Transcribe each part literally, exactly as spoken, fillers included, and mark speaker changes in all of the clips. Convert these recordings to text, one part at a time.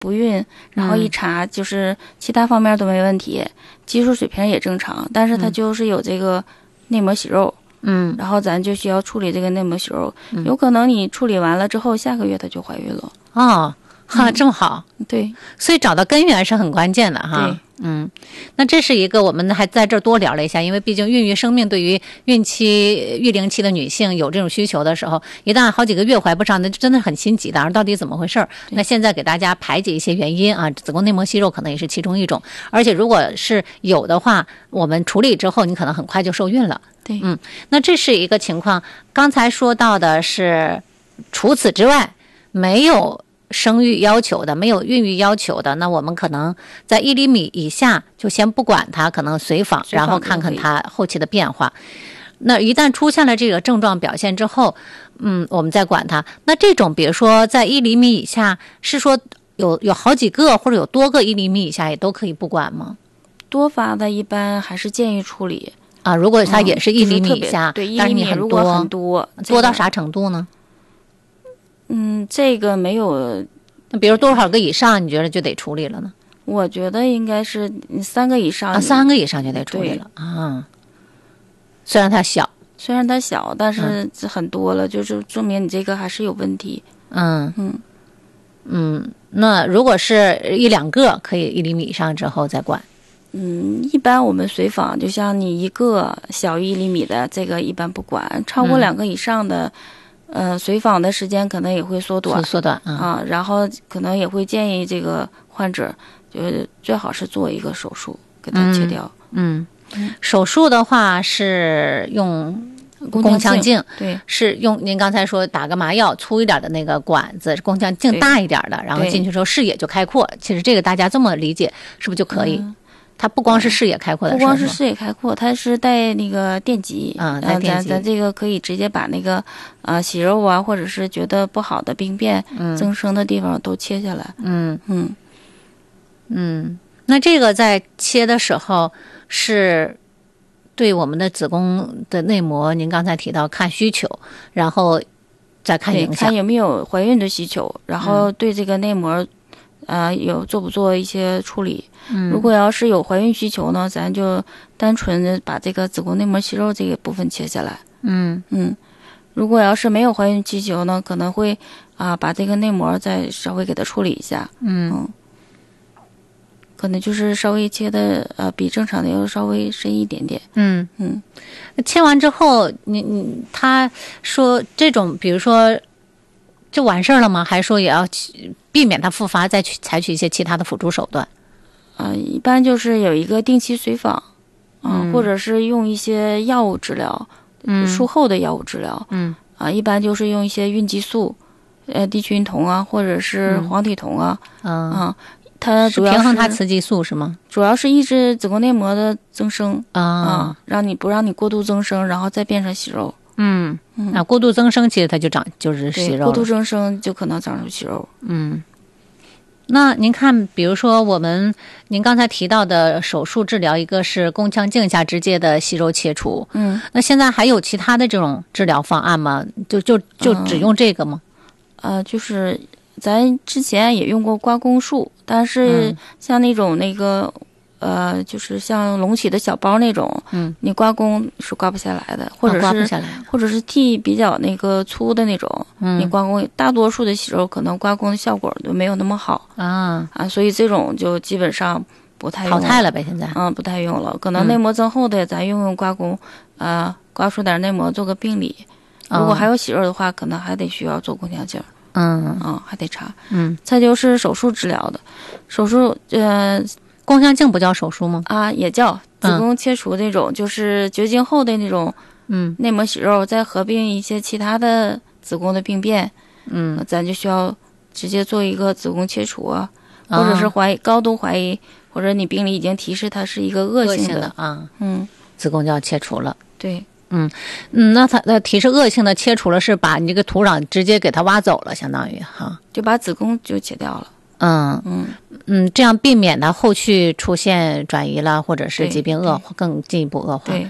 Speaker 1: 不孕，然后一查就是其他方面都没问题，激素水平也正常，但是他就是有这个内膜息肉，
Speaker 2: 嗯，
Speaker 1: 然后咱就需要处理这个内膜息肉，嗯、有可能你处理完了之后，下个月她就怀孕了。
Speaker 2: 哦，哈，这么好，
Speaker 1: 嗯、对，
Speaker 2: 所以找到根源是很关键的哈。
Speaker 1: 对，
Speaker 2: 嗯，那这是一个我们还在这儿多聊了一下，因为毕竟孕育生命对于孕期、育龄期的女性有这种需求的时候，一旦好几个月怀不上，那真的很心急的，到底怎么回事？那现在给大家排解一些原因啊，子宫内膜息肉可能也是其中一种，而且如果是有的话，我们处理之后，你可能很快就受孕了。
Speaker 1: 对，
Speaker 2: 嗯，那这是一个情况。刚才说到的是，除此之外没有生育要求的，没有孕育要求的，那我们可能在一厘米以下就先不管它，可能随访，然后看看它后期的变化。那一旦出现了这个症状表现之后，嗯，我们再管它。那这种比如说在一厘米以下，是说有有好几个或者有多个一厘米以下也都可以不管吗？
Speaker 1: 多发的一般还是建议处理
Speaker 2: 啊。如果它也是一厘米以下，
Speaker 1: 嗯就是、对，
Speaker 2: 但是你
Speaker 1: 很多，如果很多，
Speaker 2: 多到啥程度呢？
Speaker 1: 嗯，这个没有。
Speaker 2: 那比如多少个以上，你觉得就得处理了呢？
Speaker 1: 我觉得应该是三个以上，
Speaker 2: 啊，三个以上就得处理了啊。虽然它小，
Speaker 1: 虽然它小，但是很多了，嗯、就是证明你这个还是有问题。
Speaker 2: 嗯
Speaker 1: 嗯
Speaker 2: 嗯，那如果是一两个，可以一厘米以上之后再管。
Speaker 1: 嗯，一般我们随访，就像你一个小于一厘米的，这个一般不管，超过两个以上的。嗯呃，随访的时间可能也会缩短，
Speaker 2: 缩短、嗯、
Speaker 1: 啊，然后可能也会建议这个患者，就是最好是做一个手术给它切掉。
Speaker 2: 嗯，嗯手术的话是用
Speaker 1: 宫
Speaker 2: 腔镜，
Speaker 1: 对，
Speaker 2: 是用您刚才说打个麻药粗一点的那个管子，宫腔镜大一点的，然后进去之后视野就开阔。其实这个大家这么理解是不是就可以？嗯它不光是视野开阔的，
Speaker 1: 不光是视野开阔，它是带那个电极，
Speaker 2: 嗯，带电极，
Speaker 1: 咱咱这个可以直接把那个啊、呃、息肉啊，或者是觉得不好的病变、嗯、增生的地方都切下来。
Speaker 2: 嗯
Speaker 1: 嗯
Speaker 2: 嗯，那这个在切的时候是对我们的子宫的内膜，您刚才提到看需求，然后再看影响，
Speaker 1: 看有没有怀孕的需求，然后对这个内膜。嗯呃，有做不做一些处理？
Speaker 2: 嗯，
Speaker 1: 如果要是有怀孕需求呢，咱就单纯的把这个子宫内膜息肉这个部分切下来。
Speaker 2: 嗯
Speaker 1: 嗯，如果要是没有怀孕需求呢，可能会啊、呃、把这个内膜再稍微给它处理一下。
Speaker 2: 嗯，
Speaker 1: 嗯可能就是稍微切的呃比正常的要稍微深一点点。
Speaker 2: 嗯
Speaker 1: 嗯，
Speaker 2: 切完之后，你你他说这种，比如说。就完事儿了吗？还是说也要避免它复发，再去采取一些其他的辅助手段？
Speaker 1: 呃，一般就是有一个定期随访，啊、
Speaker 2: 嗯，
Speaker 1: 或者是用一些药物治疗，
Speaker 2: 嗯，
Speaker 1: 术后的药物治疗，
Speaker 2: 嗯，
Speaker 1: 啊、一般就是用一些孕激素，呃，地屈孕酮啊，或者是黄体酮啊，
Speaker 2: 嗯，
Speaker 1: 啊，它主要是
Speaker 2: 平衡它雌激素是吗？
Speaker 1: 主要是抑制子宫内膜的增生
Speaker 2: 啊、
Speaker 1: 啊，让你不让你过度增生，然后再变成息肉。
Speaker 2: 嗯，那过度增生其实它就长就是息肉，
Speaker 1: 过度增生就可能长出息肉。
Speaker 2: 嗯，那您看，比如说我们您刚才提到的手术治疗，一个是宫腔镜下直接的息肉切除，
Speaker 1: 嗯，
Speaker 2: 那现在还有其他的这种治疗方案吗？就就就只用这个吗？
Speaker 1: 嗯、呃，就是咱之前也用过刮宫术，但是像那种那个。嗯呃，就是像隆起的小包那种，
Speaker 2: 嗯，
Speaker 1: 你刮宫是刮不下来的，或者是、
Speaker 2: 哦、刮不下来，
Speaker 1: 或者是剃比较那个粗的那种，
Speaker 2: 嗯，
Speaker 1: 你刮宫大多数的息肉可能刮宫的效果都没有那么好
Speaker 2: 啊
Speaker 1: 啊，所以这种就基本上不太用
Speaker 2: 淘汰了呗，现在，
Speaker 1: 嗯，不太用了，可能内膜增厚的咱用用刮宫，啊、呃，刮出点内膜做个病理，
Speaker 2: 哦、
Speaker 1: 如果还有息肉的话，可能还得需要做宫腔镜，
Speaker 2: 嗯
Speaker 1: 嗯，还得查，
Speaker 2: 嗯，
Speaker 1: 再就是手术治疗的，手术呃。
Speaker 2: 宫腔镜不叫手术吗？
Speaker 1: 啊，也叫子宫切除那种，嗯、就是绝经后的那种，
Speaker 2: 嗯，
Speaker 1: 内膜息肉，再合并一些其他的子宫的病变，
Speaker 2: 嗯，
Speaker 1: 咱就需要直接做一个子宫切除啊，或者是怀疑、啊、高度怀疑，或者你病理已经提示它是一个恶性的,
Speaker 2: 恶性的啊，
Speaker 1: 嗯，
Speaker 2: 子宫就要切除了。
Speaker 1: 对，
Speaker 2: 嗯嗯，那它的提示恶性的切除了，是把你这个土壤直接给它挖走了，相当于哈，
Speaker 1: 就把子宫就切掉了。
Speaker 2: 嗯
Speaker 1: 嗯
Speaker 2: 嗯，这样避免它后续出现转移了，或者是疾病恶更进一步恶化。
Speaker 1: 对，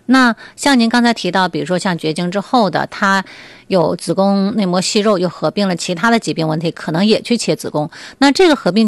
Speaker 2: 那像您刚才提到，比如说像绝经之后的，他有子宫内膜息肉，又合并了其他的疾病问题，可能也去切子宫。那这个合并